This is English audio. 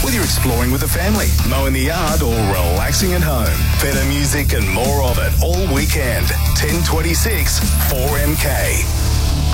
whether you're exploring with the family, mowing the yard or relaxing at home. Better music and more of it all weekend. 1026 4MK.